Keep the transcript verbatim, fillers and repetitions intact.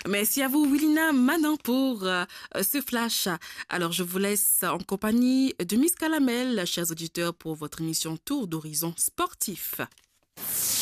Merci à vous, Willina Manan, pour euh, ce flash. Alors, je vous laisse en compagnie de Miss Calamel, chers auditeurs, pour votre émission Tour d'horizon sportif.